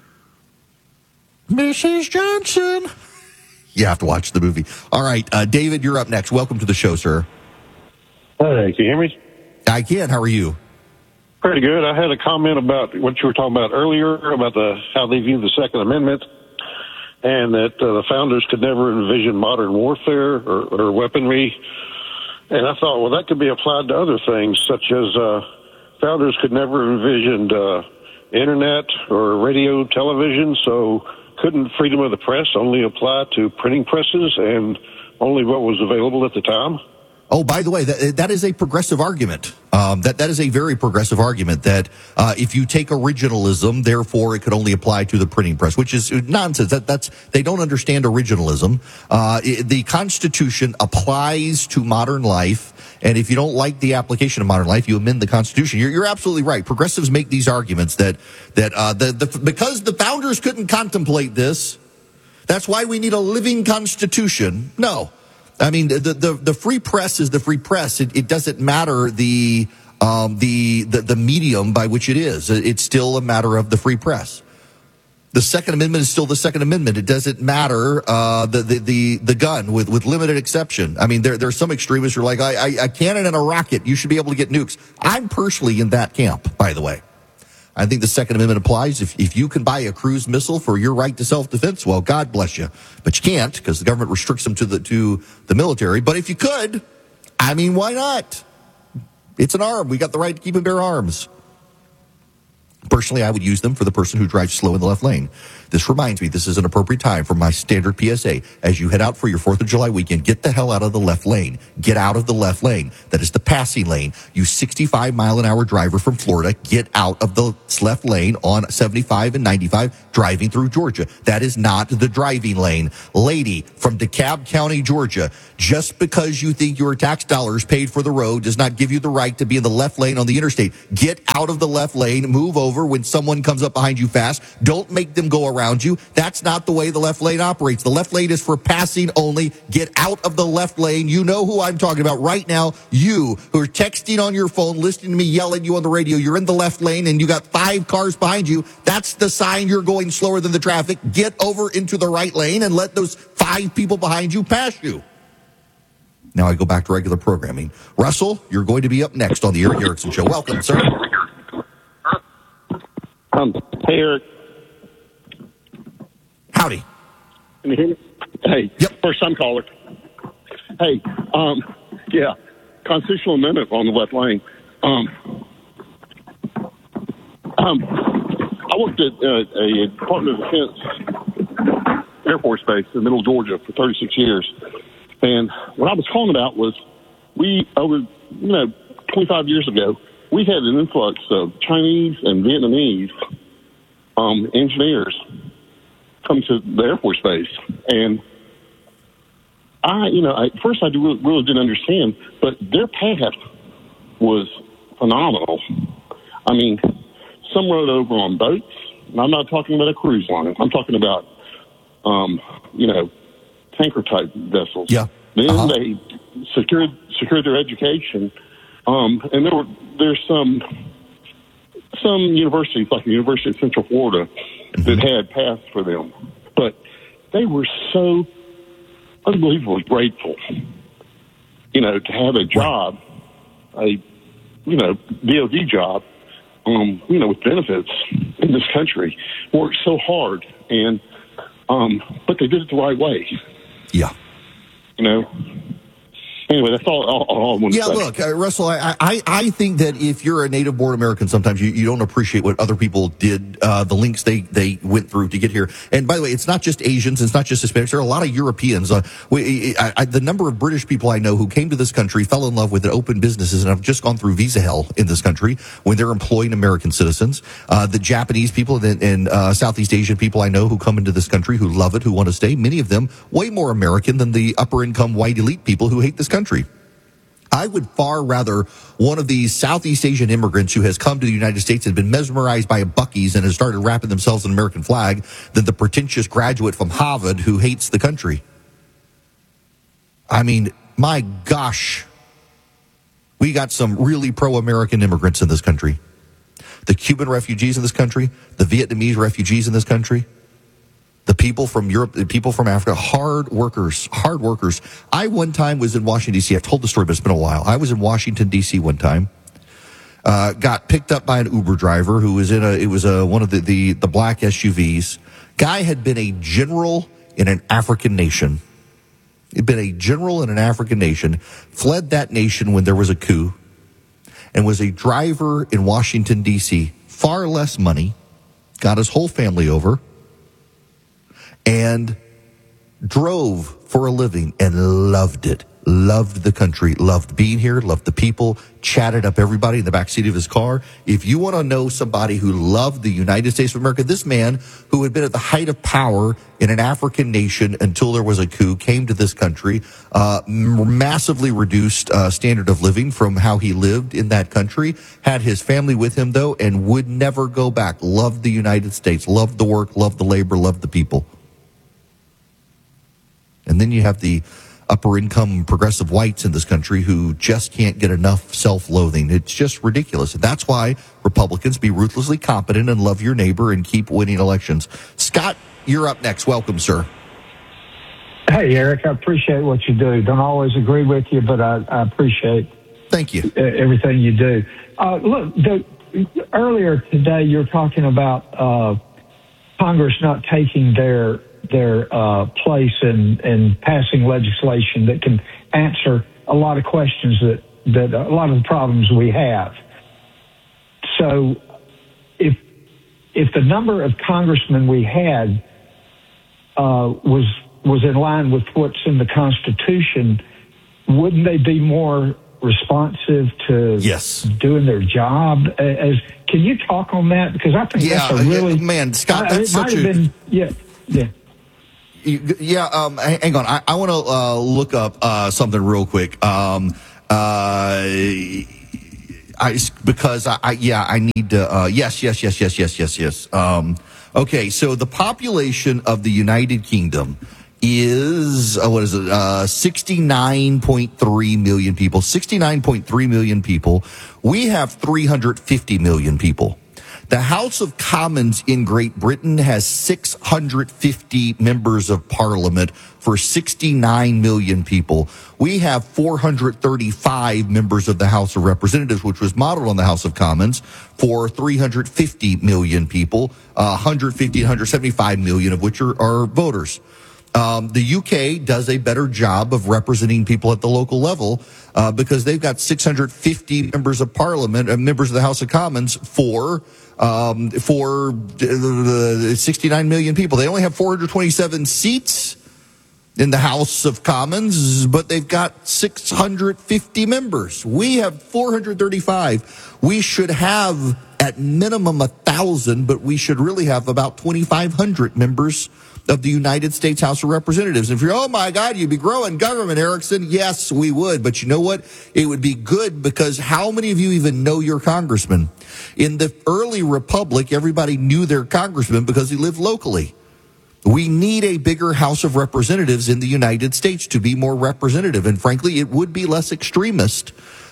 Mrs. Johnson. You have to watch the movie. All right, David, you're up next. Welcome to the show, sir. Hey, can you hear me? I can. How are you? Pretty good. I had a comment about what you were talking about earlier, about how they view the Second Amendment, and that the founders could never envision modern warfare or weaponry. And I thought, well, that could be applied to other things, such as founders could never envision internet or radio, television, so couldn't freedom of the press only apply to printing presses and only what was available at the time? Oh, by the way, that is a progressive argument. That is a very progressive argument that if you take originalism, therefore it could only apply to the printing press, which is nonsense. They don't understand originalism. The Constitution applies to modern life, and if you don't like the application of modern life, you amend the Constitution. You're absolutely right. Progressives make these arguments that because the founders couldn't contemplate this, that's why we need a living Constitution. No. I mean, the free press is the free press. It doesn't matter the medium by which it is. It's still a matter of the free press. The Second Amendment is still the Second Amendment. It doesn't matter the gun, with limited exception. I mean, there's some extremists who are like, a cannon and a rocket, you should be able to get nukes. I'm personally in that camp, by the way. I think the Second Amendment applies. If you can buy a cruise missile for your right to self-defense, well, God bless you. But you can't because the government restricts them to the military. But if you could, I mean, why not? It's an arm. We got the right to keep and bear arms. Personally, I would use them for the person who drives slow in the left lane. This reminds me, this is an appropriate time for my standard PSA. As you head out for your 4th of July weekend, get the hell out of the left lane. Get out of the left lane. That is the passing lane. You 65-mile-an-hour driver from Florida, get out of the left lane on 75 and 95 driving through Georgia. That is not the driving lane. Lady from DeKalb County, Georgia, just because you think your tax dollars paid for the road does not give you the right to be in the left lane on the interstate. Get out of the left lane. Move over when someone comes up behind you fast. Don't make them go around you. That's not the way the left lane operates. The left lane is for passing only. Get out of the left lane. You know who I'm talking about right now. You who are texting on your phone, listening to me yell at you on the radio. You're in the left lane and you got 5 cars behind you. That's the sign you're going slower than the traffic. Get over into the right lane and let those 5 people behind you pass you. Now I go back to regular programming. Russell, you're going to be up next on the Eric Erickson Show. Welcome, sir. Hey, Eric. Howdy. Can you hear me? Hey, first time caller. Hey, yeah, constitutional amendment on the left lane. I worked at a Department of Defense Air Force Base in Middle Georgia for 36 years. And what I was calling about was over 25 years ago, we had an influx of Chinese and Vietnamese engineers come to the Air Force Base. And at first I really didn't understand, but their path was phenomenal. I mean, some rode over on boats, and I'm not talking about a cruise line. I'm talking about, tanker-type vessels. Yeah. Then they secured their education, and there's some universities, like the University of Central Florida, that had paths for them. But they were so unbelievably grateful, to have a job, a DoD job, with benefits in this country. Worked so hard, and but they did it the right way. Yeah. Anyway, that's all I want to say. Look, Russell, I think that if you're a native-born American, sometimes you don't appreciate what other people did, the links they went through to get here. And by the way, it's not just Asians, it's not just Hispanics. There are a lot of Europeans. The number of British people I know who came to this country, fell in love with it, opened businesses, and have just gone through visa hell in this country when they're employing American citizens. The Japanese people and Southeast Asian people I know who come into this country, who love it, who want to stay, many of them way more American than the upper-income white elite people who hate this country. I would far rather one of these Southeast Asian immigrants who has come to the United States and been mesmerized by a Buc-ee's and has started wrapping themselves in an American flag than the pretentious graduate from Harvard who hates the country. I mean, my gosh, we got some really pro-American immigrants in this country. The Cuban refugees in this country, the Vietnamese refugees in this country, the people from Europe, the people from Africa, hard workers. I one time was in Washington, D.C. I've told the story, but it's been a while. I was in Washington, D.C. one time. Got picked up by an Uber driver who was one of the black SUVs. Guy had been a general in an African nation. He'd been a general in an African nation, fled that nation when there was a coup, and was a driver in Washington, D.C. Far less money, got his whole family over, and drove for a living and loved it. Loved the country, loved being here, loved the people, chatted up everybody in the backseat of his car. If you want to know somebody who loved the United States of America, this man who had been at the height of power in an African nation until there was a coup, came to this country, massively reduced standard of living from how he lived in that country, had his family with him, though, and would never go back. Loved the United States, loved the work, loved the labor, loved the people. And then you have the upper-income progressive whites in this country who just can't get enough self-loathing. It's just ridiculous. And that's why Republicans be ruthlessly competent and love your neighbor and keep winning elections. Scott, you're up next. Welcome, sir. Hey, Eric, I appreciate what you do. Don't always agree with you, but I appreciate Thank you. Everything you do. Look, earlier today, you were talking about Congress not taking their place in passing legislation that can answer a lot of questions that a lot of the problems we have. So if the number of congressmen we had was in line with what's in the Constitution, wouldn't they be more responsive to doing their job? Can you talk on that? Because I think that's a really Scott. That's such a hang on. I want to look up something real quick. I need to. Yes. Okay, so the population of the United Kingdom is 69.3 million people. 69.3 million people. We have 350 million people. The House of Commons in Great Britain has 650 members of parliament for 69 million people. We have 435 members of the House of Representatives, which was modeled on the House of Commons, for 350 million people, 150 to 175 million of which are voters. The UK does a better job of representing people at the local level because they've got 650 members of parliament and members of the House of Commons for 69 million people. They only have 427 seats in the House of Commons, but they've got 650 members. We have 435. We should have at minimum 1,000, but we should really have about 2,500 members of the United States House of Representatives. And if you're, oh my God, you'd be growing government, Erickson. Yes, we would. But you know what? It would be good because how many of you even know your congressman? In the early republic, everybody knew their congressman because he lived locally. We need a bigger House of Representatives in the United States to be more representative. And frankly, it would be less extremist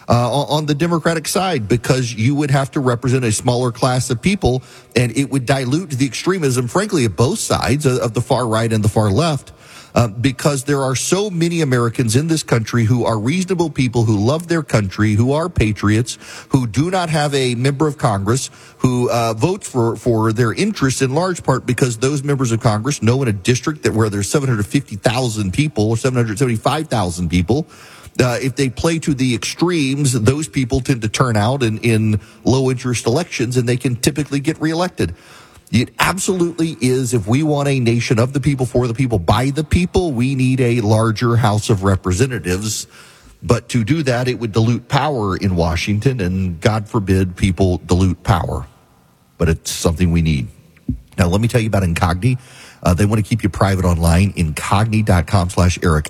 on the Democratic side because you would have to represent a smaller class of people and it would dilute the extremism, frankly, of both sides, of the far right and the far left, because there are so many Americans in this country who are reasonable people, who love their country, who are patriots, who do not have a member of Congress, who vote for their interests in large part because those members of Congress know in a district where there's 750,000 people or 775,000 people, if they play to the extremes, those people tend to turn out in low-interest elections, and they can typically get reelected. It absolutely is, if we want a nation of the people, for the people, by the people, we need a larger House of Representatives. But to do that, it would dilute power in Washington, and God forbid people dilute power. But it's something we need. Now, let me tell you about Incogni. They want to keep you private online. Incogni.com/Eric.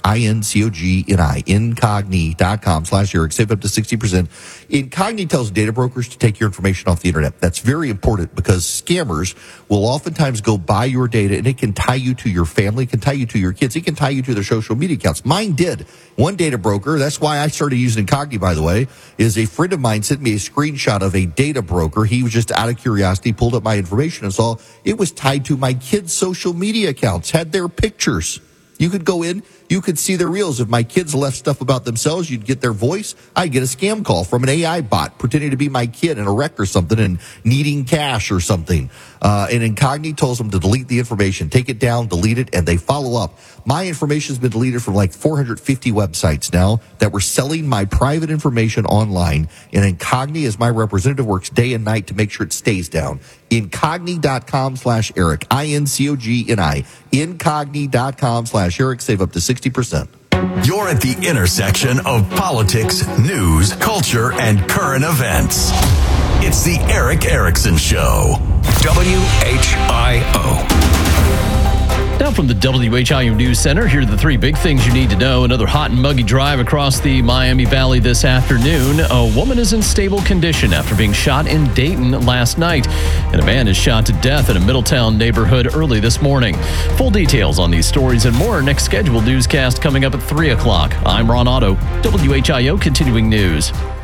INCOGNI. Incogni.com/Eric. Save up to 60%. Incogni tells data brokers to take your information off the internet. That's very important because scammers will oftentimes go buy your data, and it can tie you to your family, it can tie you to your kids, it can tie you to their social media accounts. Mine did. One data broker, that's why I started using Incogni, by the way, is a friend of mine sent me a screenshot of a data broker. He was just out of curiosity, pulled up my information and saw it was tied to my kids' social media accounts, had their pictures. You could go in, you could see their reels. If my kids left stuff about themselves, you'd get their voice. I'd get a scam call from an AI bot pretending to be my kid in a wreck or something and needing cash or something. And Incogni tells them to delete the information, take it down, delete it, and they follow up. My information has been deleted from like 450 websites now that were selling my private information online. And Incogni, as my representative, works day and night to make sure it stays down. Incogni.com/Eric. INCOGNI. Incogni.com/Eric. Save up to 60%. You're at the intersection of politics, news, culture, and current events. It's the Erick Erickson Show. WHIO. Now from the WHIO News Center, here are the three big things you need to know. Another hot and muggy drive across the Miami Valley this afternoon. A woman is in stable condition after being shot in Dayton last night. And a man is shot to death in a Middletown neighborhood early this morning. Full details on these stories and more. Next scheduled newscast coming up at 3 o'clock. I'm Ron Otto, WHIO Continuing News.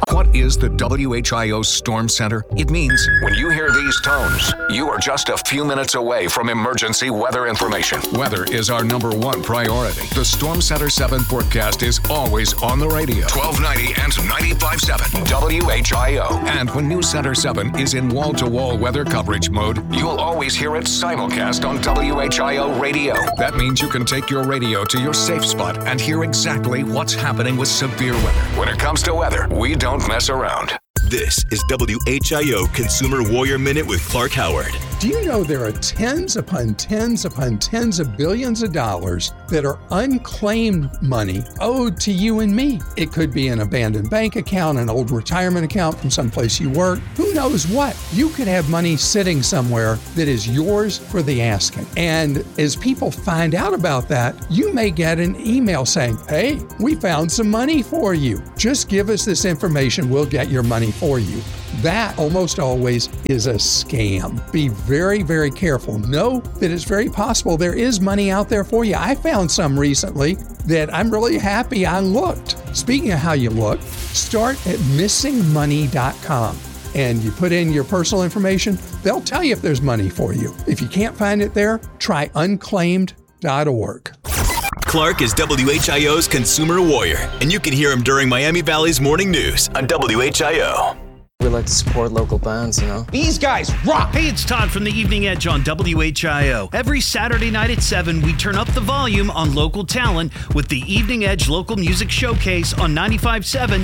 What is the WHIO Storm Center? It means when you hear these tones, you are just a few minutes away from emergency weather information. Weather is our number one priority. The Storm Center 7 forecast is always on the radio. 1290 and 95.7 WHIO. And when News Center 7 is in wall-to-wall weather coverage mode, you'll always hear it simulcast on WHIO radio. That means you can take your radio to your safe spot and hear exactly what's happening with severe weather. When it comes to weather, we don't mess around. This is WHIO Consumer Warrior Minute with Clark Howard. Do you know there are tens upon tens upon tens of billions of dollars that are unclaimed money owed to you and me? It could be an abandoned bank account, an old retirement account from someplace you work. Who knows what? You could have money sitting somewhere that is yours for the asking. And as people find out about that, you may get an email saying, hey, we found some money for you. Just give us this information, we'll get your money for you. That almost always is a scam. Be very, very careful. Know that it's very possible there is money out there for you. I found some recently that I'm really happy I looked. Speaking of how you look, start at missingmoney.com and you put in your personal information. They'll tell you if there's money for you. If you can't find it there, try unclaimed.org. Clark is WHIO's Consumer Warrior, and you can hear him during Miami Valley's morning news on WHIO. We like to support local bands, you know. These guys rock! Hey, it's Todd from the Evening Edge on WHIO. Every Saturday night at 7, we turn up the volume on local talent with the Evening Edge Local Music Showcase on 95.7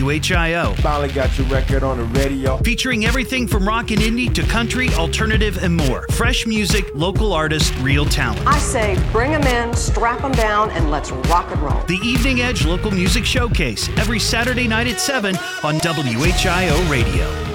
WHIO. Finally got your record on the radio. Featuring everything from rock and indie to country, alternative, and more. Fresh music, local artists, real talent. I say bring them in, strap them down, and let's rock and roll. The Evening Edge Local Music Showcase, every Saturday night at 7 on WHIO Radio.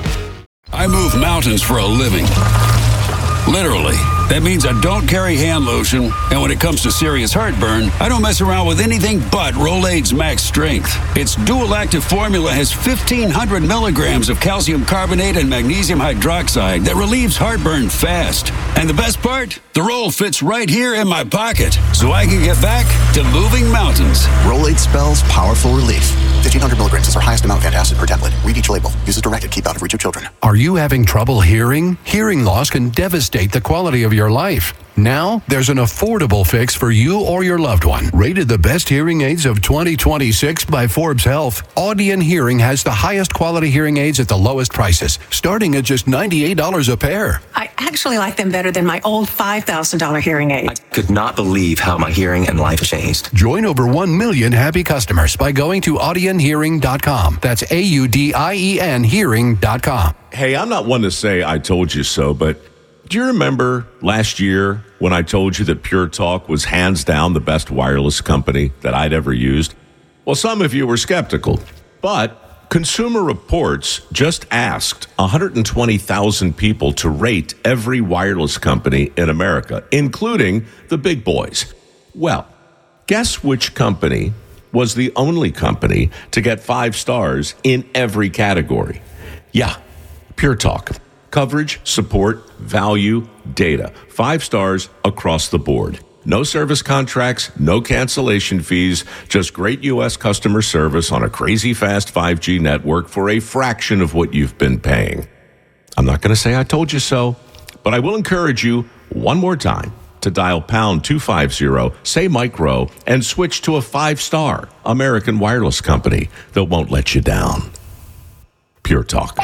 I move mountains for a living. Literally. That means I don't carry hand lotion, and when it comes to serious heartburn, I don't mess around with anything but Rolaids Max Strength. Its dual-active formula has 1,500 milligrams of calcium carbonate and magnesium hydroxide that relieves heartburn fast. And the best part? The roll fits right here in my pocket, so I can get back to moving mountains. Rolaids spells powerful relief. 1,500 milligrams is our highest amount of antacid per tablet. Read each label. Use as directed. Keep out of reach of children. Are you having trouble hearing? Hearing loss can devastate the quality of your life. Now, there's an affordable fix for you or your loved one. Rated the best hearing aids of 2026 by Forbes Health, Audion Hearing has the highest quality hearing aids at the lowest prices, starting at just $98 a pair. I actually like them better than my old $5,000 hearing aid. I could not believe how my hearing and life changed. Join over 1 million happy customers by going to audionhearing.com. That's AUDIEN hearing.com. Hey, I'm not one to say I told you so, but do you remember last year when I told you that Pure Talk was hands down the best wireless company that I'd ever used? Well, some of you were skeptical, but Consumer Reports just asked 120,000 people to rate every wireless company in America, including the big boys. Well, guess which company was the only company to get 5 stars in every category? Yeah, Pure Talk. Coverage, support, value, data. 5 stars across the board. No service contracts, no cancellation fees, just great U.S. customer service on a crazy fast 5G network for a fraction of what you've been paying. I'm not going to say I told you so, but I will encourage you one more time to dial pound 250, say micro, and switch to a 5-star American wireless company that won't let you down. Pure Talk.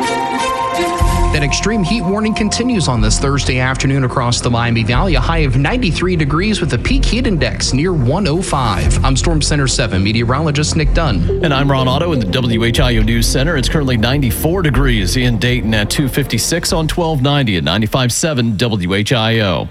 That extreme heat warning continues on this Thursday afternoon across the Miami Valley, a high of 93 degrees with a peak heat index near 105. I'm Storm Center 7 meteorologist Nick Dunn. And I'm Ron Otto in the WHIO News Center. It's currently 94 degrees in Dayton at 256 on 1290 at 95.7 WHIO.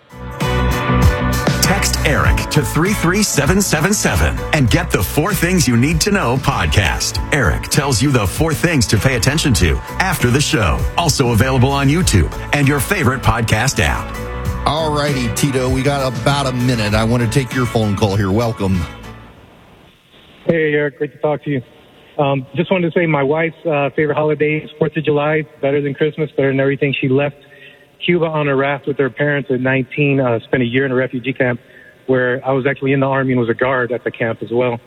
Text Eric to 33777 and get the 4 Things You Need to Know podcast. Eric tells you the 4 things to pay attention to after the show. Also available on YouTube and your favorite podcast app. All righty, Tito, we got about a minute. I want to take your phone call here. Welcome. Hey, Eric. Great to talk to you. Just wanted to say my wife's favorite holiday is 4th of July, better than Christmas, better than everything. She left Cuba on a raft with her parents at 19, spent a year in a refugee camp where I was actually in the Army and was a guard at the camp as well.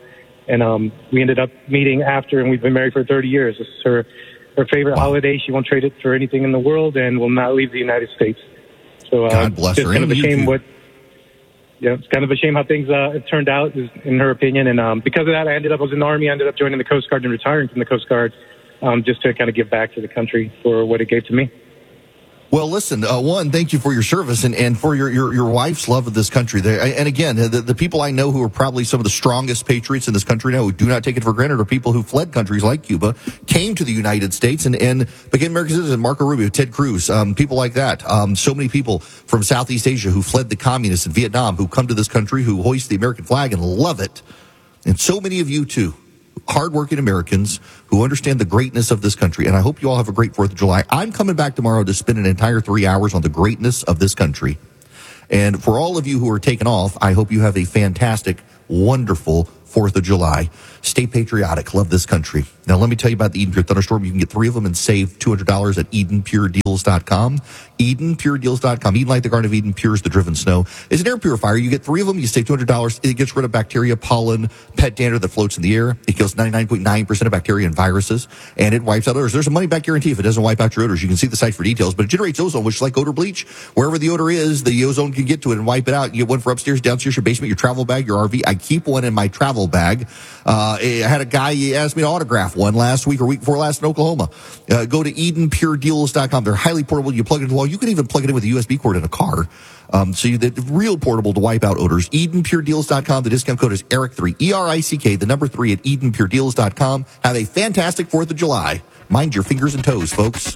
And we ended up meeting after, and we've been married for 30 years. This is her favorite holiday. She won't trade it for anything in the world and will not leave the United States. So God bless her. Kind of a shame it's kind of a shame how things have turned out, in her opinion. And because of that, I was in the Army. I ended up joining the Coast Guard and retiring from the Coast Guard just to kind of give back to the country for what it gave to me. Well, listen, one, thank you for your service and for your wife's love of this country. And again, the people I know who are probably some of the strongest patriots in this country now, who do not take it for granted, are people who fled countries like Cuba, came to the United States and became American citizens. Marco Rubio, Ted Cruz, people like that. So many people from Southeast Asia who fled the communists in Vietnam, who come to this country, who hoist the American flag and love it. And so many of you, too. Hardworking Americans who understand the greatness of this country. And I hope you all have a great 4th of July. I'm coming back tomorrow to spend an entire 3 hours on the greatness of this country. And for all of you who are taking off, I hope you have a fantastic, wonderful 4th of July. Stay patriotic. Love this country. Now, let me tell you about the Eden Pure Thunderstorm. You can get 3 of them and save $200 at EdenPureDeals.com. EdenPureDeals.com. Eden, like the Garden of Eden, pures the driven snow. It's an air purifier. You get 3 of them, you save $200. It gets rid of bacteria, pollen, pet dander that floats in the air. It kills 99.9% of bacteria and viruses, and it wipes out odors. There's a money-back guarantee if it doesn't wipe out your odors. You can see the site for details, but it generates ozone, which is like odor bleach. Wherever the odor is, the ozone can get to it and wipe it out. You get one for upstairs, downstairs, your basement, your travel bag, your RV. I keep one in my travel bag. I had a guy ask me to autograph one last week or week before last in Oklahoma. Go to EdenPureDeals.com. They're highly portable. You plug it into the wall. You can even plug it in with a USB cord in a car. They're real portable to wipe out odors. EdenPureDeals.com. The discount code is ERIC3, ERICK, the number 3 at EdenPureDeals.com. Have a fantastic 4th of July. Mind your fingers and toes, folks.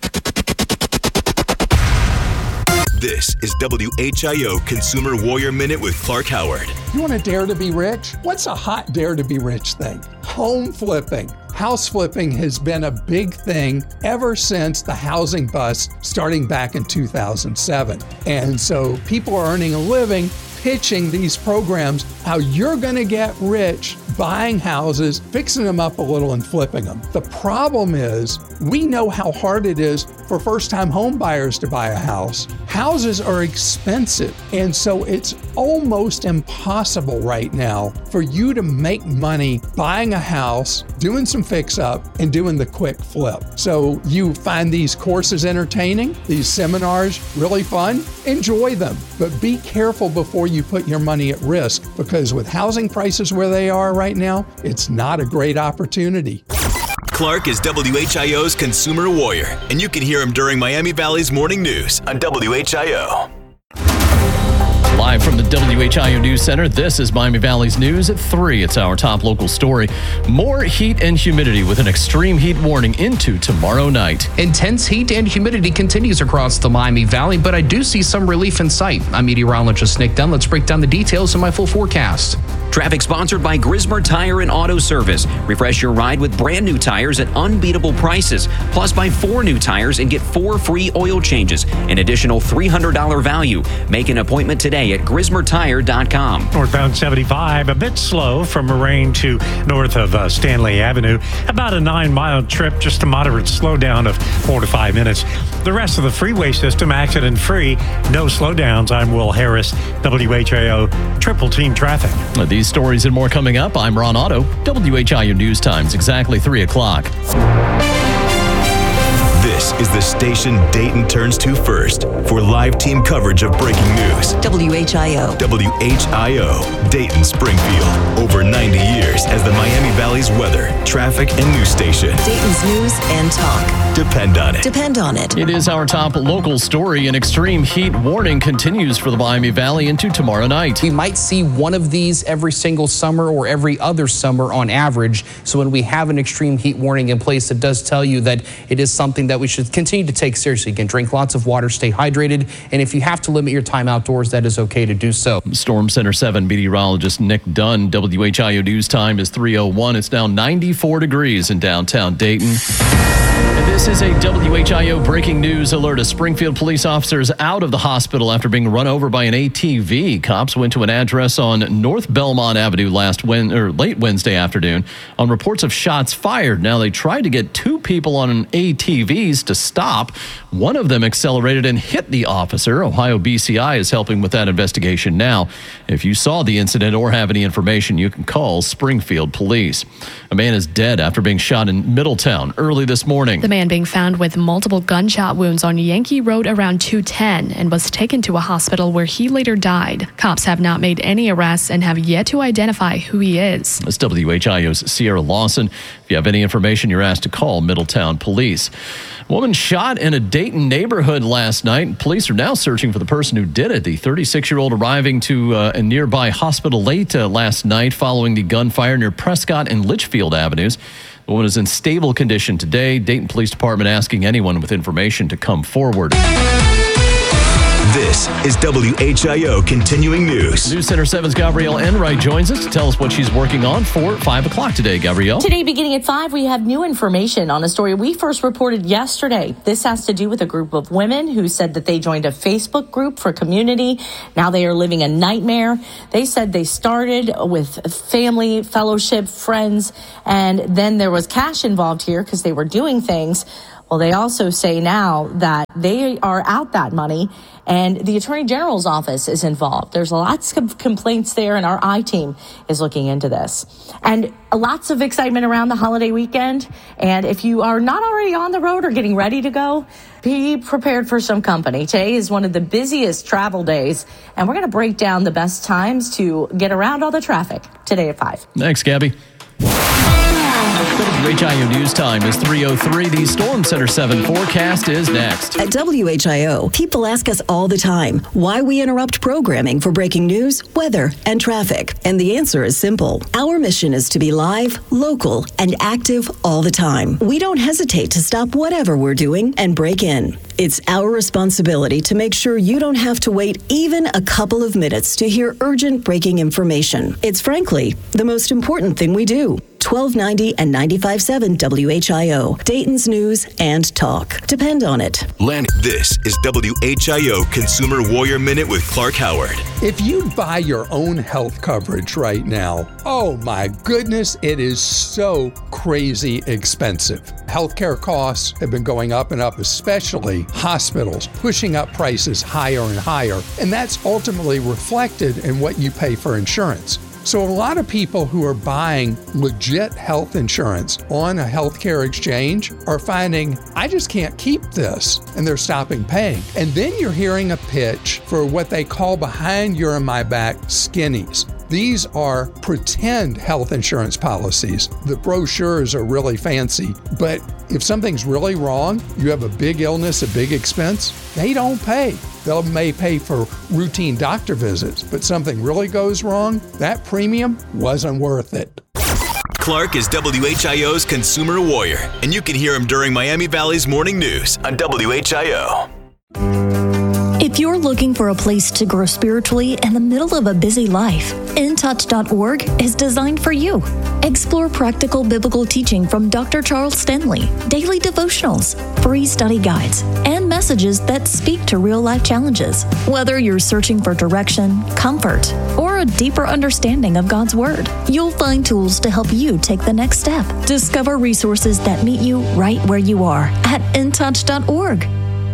This is WHIO Consumer Warrior Minute with Clark Howard. You want to dare to be rich? What's a hot dare to be rich thing? Home flipping. House flipping has been a big thing ever since the housing bust starting back in 2007. And so people are earning a living pitching these programs, how you're going to get rich buying houses, fixing them up a little and flipping them. The problem is we know how hard it is for first-time home buyers to buy a house. Houses are expensive, and so it's almost impossible right now for you to make money buying a house, doing some fix-up, and doing the quick flip. So you find these courses entertaining, these seminars really fun, enjoy them, but be careful before you put your money at risk, because with housing prices where they are right now, it's not a great opportunity. Clark is WHIO's Consumer Warrior, and you can hear him during Miami Valley's Morning News on WHIO. Live from the WHIO News Center, this is Miami Valley's News at 3. It's our top local story. More heat and humidity with an extreme heat warning into tomorrow night. Intense heat and humidity continues across the Miami Valley, but I do see some relief in sight. I'm meteorologist Nick Dunn. Let's break down the details in my full forecast. Traffic sponsored by Grismer Tire and Auto Service. Refresh your ride with brand new tires at unbeatable prices. Plus, buy 4 new tires and get 4 free oil changes. An additional $300 value. Make an appointment today at GrismerTire.com. Northbound 75, a bit slow from Moraine to north of Stanley Avenue. About a 9-mile trip, just a moderate slowdown of 4 to 5 minutes. The rest of the freeway system accident-free. No slowdowns. I'm Will Harris, WHIO Triple Team Traffic. These stories and more coming up. I'm Ron Otto, WHIO News Times, exactly 3 o'clock. This is the station Dayton turns to first for live team coverage of breaking news. WHIO. WHIO, Dayton Springfield. Over 90 years as the Miami Valley's weather, traffic, and news station. Dayton's news and talk. Depend on it. Depend on it. It is our top local story. An extreme heat warning continues for the Miami Valley into tomorrow night. We might see one of these every single summer or every other summer on average. So when we have an extreme heat warning in place, it does tell you that it is something that we should continue to take seriously. Again, drink lots of water, stay hydrated, and if you have to limit your time outdoors, that is okay to do so. Storm Center 7 meteorologist Nick Dunn. WHIO News Time is 3:01. It's now 94 degrees in downtown Dayton. And this is a WHIO breaking news alert. A Springfield police officer is out of the hospital after being run over by an ATV. Cops went to an address on North Belmont Avenue late Wednesday afternoon on reports of shots fired. Now, they tried to get 2 people on an ATV keys to stop. One of them accelerated and hit the officer. Ohio BCI is helping with that investigation now. If you saw the incident or have any information, you can call Springfield Police. A man is dead after being shot in Middletown early this morning. The man being found with multiple gunshot wounds on Yankee Road around 210 and was taken to a hospital where he later died. Cops have not made any arrests and have yet to identify who he is. That's WHIO's Sierra Lawson. If you have any information, you're asked to call Middletown Police. A woman shot in a Dayton neighborhood last night. Police are now searching for the person who did it. The 36-year-old arriving to a nearby hospital late last night following the gunfire near Prescott and Litchfield Avenues. The woman is in stable condition today. Dayton Police Department asking anyone with information to come forward. This is WHIO Continuing News. News Center 7's Gabrielle Enright joins us to tell us what she's working on for 5 o'clock today. Gabrielle? Today, beginning at 5, we have new information on a story we first reported yesterday. This has to do with a group of women who said that they joined a Facebook group for community. Now they are living a nightmare. They said they started with family, fellowship, friends, and then there was cash involved here because they were doing things. Well, they also say now that they are out that money and the Attorney General's office is involved. There's lots of complaints there and our I-team is looking into this. And lots of excitement around the holiday weekend. And if you are not already on the road or getting ready to go, be prepared for some company. Today is one of the busiest travel days, and we're going to break down the best times to get around all the traffic today at 5. Thanks, Gabby. WHIO News Time is 3:03. The Storm Center 7 forecast is next. At WHIO, people ask us all the time why we interrupt programming for breaking news, weather, and traffic. And the answer is simple. Our mission is to be live, local, and active all the time. We don't hesitate to stop whatever we're doing and break in. It's our responsibility to make sure you don't have to wait even a couple of minutes to hear urgent breaking information. It's frankly the most important thing we do. 1290 and 95.7 WHIO, Dayton's news and talk. Depend on it. This is WHIO Consumer Warrior Minute with Clark Howard. If you buy your own health coverage right now, oh my goodness, it is so crazy expensive. Healthcare costs have been going up and up, especially hospitals, pushing up prices higher and higher. And that's ultimately reflected in what you pay for insurance. So a lot of people who are buying legit health insurance on a healthcare exchange are finding, I just can't keep this, and they're stopping paying. And then you're hearing a pitch for what they call behind your and my back skinnies. These are pretend health insurance policies. The brochures are really fancy, but if something's really wrong, you have a big illness, a big expense, they don't pay. They may pay for routine doctor visits, but something really goes wrong, that premium wasn't worth it. Clark is WHIO's Consumer Warrior, and you can hear him during Miami Valley's Morning News on WHIO. If you're looking for a place to grow spiritually in the middle of a busy life, InTouch.org is designed for you. Explore practical biblical teaching from Dr. Charles Stanley, daily devotionals, free study guides, and messages that speak to real-life challenges. Whether you're searching for direction, comfort, or a deeper understanding of God's Word, you'll find tools to help you take the next step. Discover resources that meet you right where you are at InTouch.org.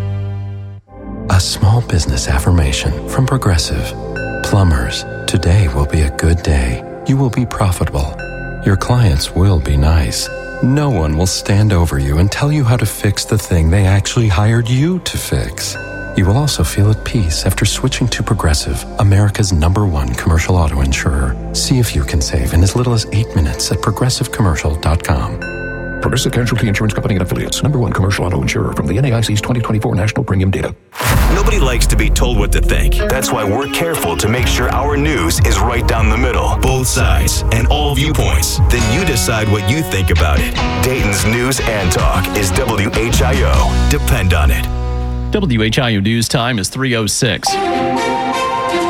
A small business affirmation from Progressive. Plumbers, today will be a good day. You will be profitable. Your clients will be nice. No one will stand over you and tell you how to fix the thing they actually hired you to fix. You will also feel at peace after switching to Progressive, America's #1 commercial auto insurer. See if you can save in as little as 8 minutes at progressivecommercial.com. Progressive Casualty Insurance Company and Affiliates, #1 commercial auto insurer from the NAIC's 2024 National Premium Data. Nobody likes to be told what to think. That's why we're careful to make sure our news is right down the middle, both sides, and all viewpoints. Then you decide what you think about it. Dayton's news and talk is WHIO. Depend on it. WHIO News Time is 3:06. Now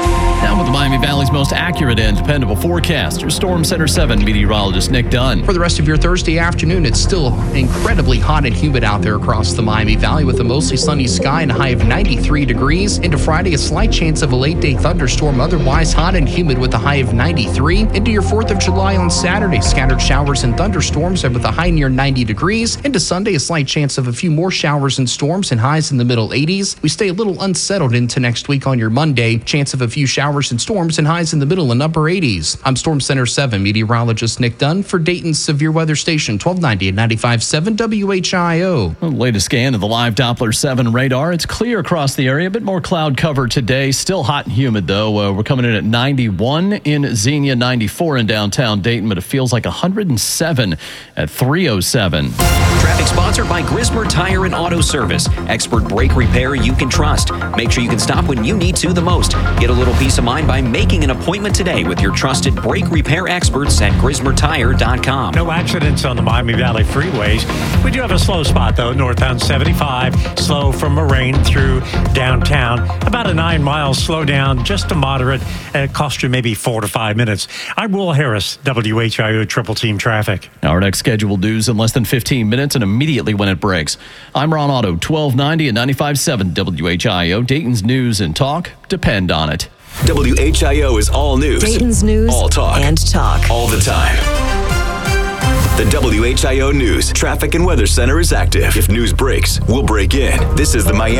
Now with the Miami Valley's most accurate and dependable forecast, your Storm Center 7 meteorologist Nick Dunn. For the rest of your Thursday afternoon, it's still incredibly hot and humid out there across the Miami Valley with a mostly sunny sky and a high of 93 degrees. Into Friday, a slight chance of a late-day thunderstorm, otherwise hot and humid with a high of 93. Into your 4th of July on Saturday, scattered showers and thunderstorms with a high near 90 degrees. Into Sunday, a slight chance of a few more showers and storms and highs in the middle 80s. We stay a little unsettled into next week on your Monday. Chance of a few showers and storms and highs in the middle and upper 80s. I'm Storm Center 7 meteorologist Nick Dunn for Dayton's Severe Weather Station, 1290 and 95.7 WHIO. The latest scan of the live Doppler 7 radar. It's clear across the area. A bit more cloud cover today. Still hot and humid, though. We're coming in at 91 in Xenia, 94 in downtown Dayton, but it feels like 107 at 307. Traffic sponsored by Grismer Tire and Auto Service. Expert brake repair you can trust. Make sure you can stop when you need to the most. Get a little peace of mind by making an appointment today with your trusted brake repair experts at GrismerTire.com. No accidents on the Miami Valley freeways. We do have a slow spot, though, northbound 75, slow from Moraine through downtown. About a 9-mile slowdown, just a moderate. It cost you maybe 4 to 5 minutes. I'm Will Harris, WHIO Triple Team Traffic. Our next scheduled news in less than 15 minutes and immediately when it breaks. I'm Ron Otto, 1290 and 95.7 WHIO. Dayton's news and talk depend on it. WHIO is all news. Dayton's news all talk. And talk. All the time. The WHIO News Traffic and Weather Center is active. If news breaks, we'll break in. This is the Miami